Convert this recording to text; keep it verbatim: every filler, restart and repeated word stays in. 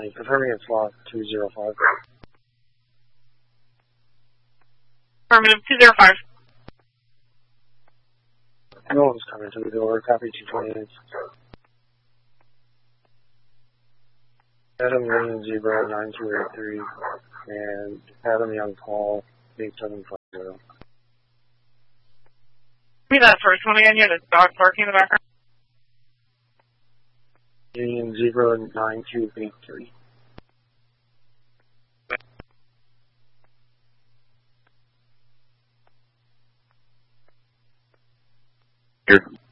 twenty, confirming it's slot two zero five. Affirmative, two zero five. No one's coming to the door, copy two twenty-eight. Adam Union Zebra nine two eight three, and Adam Young Paul eight seven five zero. Give me that first one again, you had a dog barking in the background. Union Zebra nine two eight three. Here.